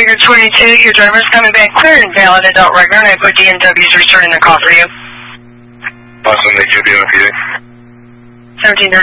Figure 22, your driver's coming back clear and valid adult record, and I put DMW's returning the call for you. Awesome, they should be on for you. 1730.